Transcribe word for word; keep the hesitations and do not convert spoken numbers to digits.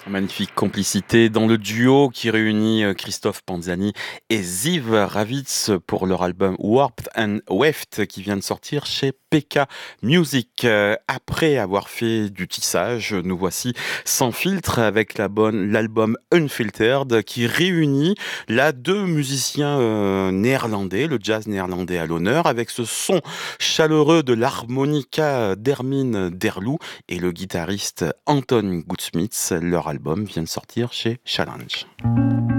Magnifique complicité dans le duo qui réunit euh, Christophe Panzani et Ziv Ravitz pour leur album Warped and Weft qui vient de sortir chez P K Music. Euh, Après avoir fait du tissage, nous voici sans filtre avec la bonne, l'album Unfiltered qui réunit là deux musiciens euh, néerlandais, le jazz néerlandais à l'honneur, avec ce son chaleureux de l'harmonica d'Hermine Derlou et le guitariste Anton Goodsmith. Leur album vient de sortir chez Challenge.